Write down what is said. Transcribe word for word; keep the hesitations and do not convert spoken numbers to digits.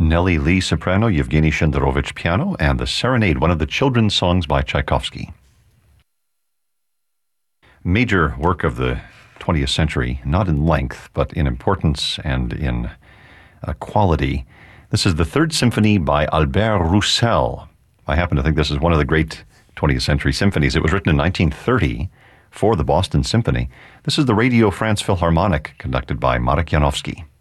Nellie Lee soprano, Yevgeny Shenderovich piano, and the Serenade, one of the children's songs by Tchaikovsky. Major work of the twentieth century, not in length, but in importance and in uh, quality. This is the Third Symphony by Albert Roussel. I happen to think this is one of the great twentieth century symphonies. It was written in nineteen thirty for the Boston Symphony. This is the Radio France Philharmonic, conducted by Marek Janowski.